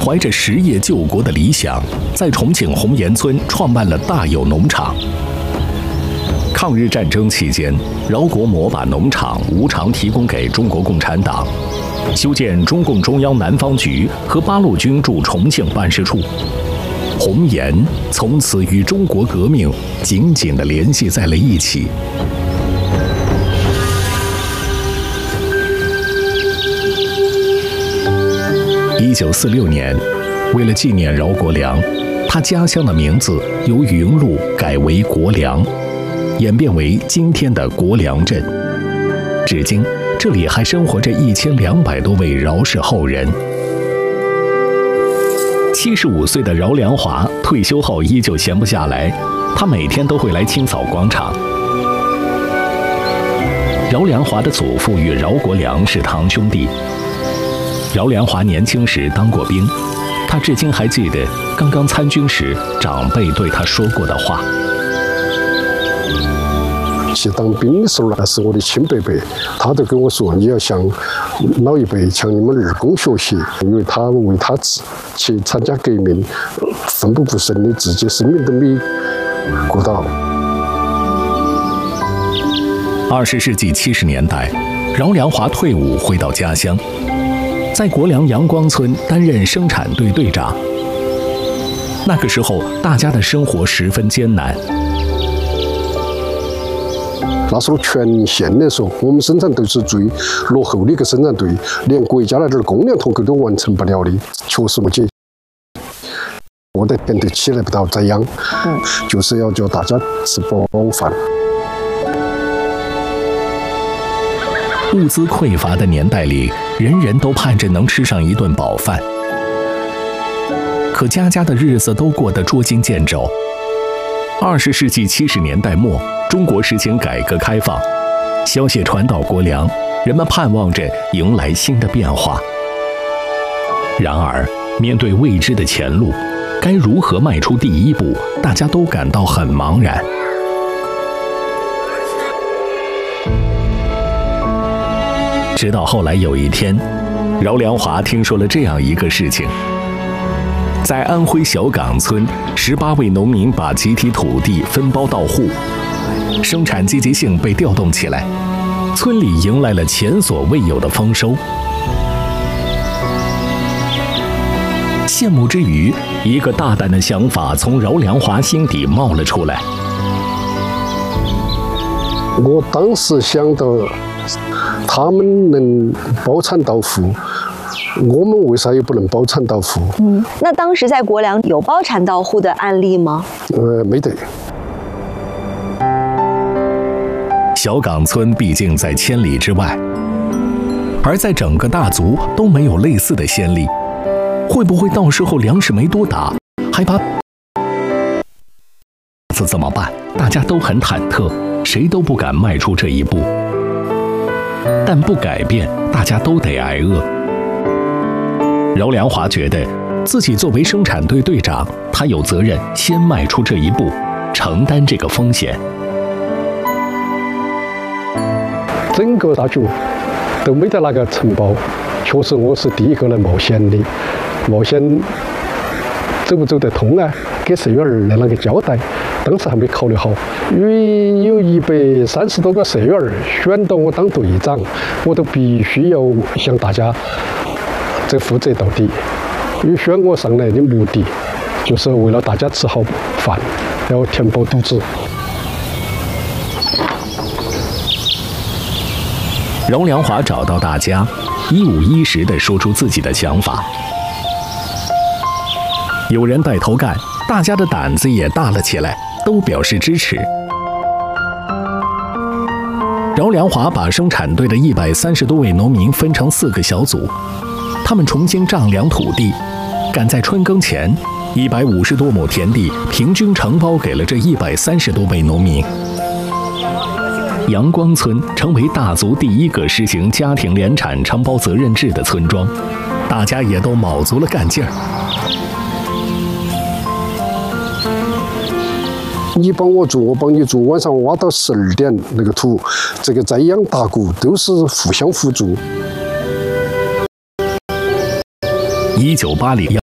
怀着实业救国的理想，在重庆红岩村创办了大有农场。抗日战争期间，饶国模把农场无偿提供给中国共产党，修建中共中央南方局和八路军驻重庆办事处。红岩从此与中国革命紧紧地联系在了一起。1946年，为了纪念饶国梁，他家乡的名字由云路改为国梁，演变为今天的国梁镇。至今，这里还生活着1200多位饶氏后人。75岁的饶良华退休后依旧闲不下来，他每天都会来清扫广场。饶良华的祖父与饶国梁是堂兄弟。饶良华年轻时当过兵，他至今还记得刚刚参军时长辈对他说过的话。 去当兵的时候，那是我的亲伯伯，他都跟我说，你要向老一辈向你们二公学习，因为他为他去参加革命，奋不顾身的，自己生命都没顾到。 20世纪70年代，饶良华退伍回到家乡，在国梁阳光村担任生产队队长。那个时候，大家的生活十分艰难。 那时候全县来说，我们生产队是最落后的一个生产队，连国家那点供量统计都完成不了的，确实没解。我的店都起来不到再养，就是要叫大家吃饱饭。 物资匮乏的年代里，人人都盼着能吃上一顿饱饭，可家家的日子都过得捉襟见肘。20世纪70年代末，中国实行改革开放，消息传到国梁，人们盼望着迎来新的变化。然而，面对未知的前路，该如何迈出第一步，大家都感到很茫然。直到后来有一天，饶良华听说了这样一个事情。在安徽小岗村，18位农民把集体土地分包到户，生产积极性被调动起来，村里迎来了前所未有的丰收。羡慕之余，一个大胆的想法从饶良华心底冒了出来。 我当时想到，他们能包产到户，我们为啥也不能包产到户？ 那当时在国梁有包产到户的案例吗？ 没得。 小岗村毕竟在千里之外，而在整个大族都没有类似的先例，会不会到时候粮食没多打，还把这怎么办？大家都很忐忑，谁都不敢迈出这一步。但不改变，大家都得挨饿。饶良华觉得自己作为生产队队长，他有责任先迈出这一步，承担这个风险。 整个大局都没得那个承包，确实我是第一个来冒险的。冒险走不走得通啊？给社员儿的那个交代，当时还没考虑好。因为有130多个社员儿选到我当队长，我都必须要向大家这负责到底。因为选我上来的目的，就是为了大家吃好饭，要填饱肚子。 饶良华找到大家，一五一十地说出自己的想法。有人带头干，大家的胆子也大了起来，都表示支持。饶良华把生产队的130多位农民分成4个小组，他们重新丈量土地，赶在春耕前，150多亩田地平均承包给了这130多位农民。阳光村成为大族第一个实行家庭联产承包责任制的村庄，大家也都卯足了干劲儿。 你帮我做，我帮你做，晚上挖到12点那个土，这个栽秧打谷都是互相辅助。 1980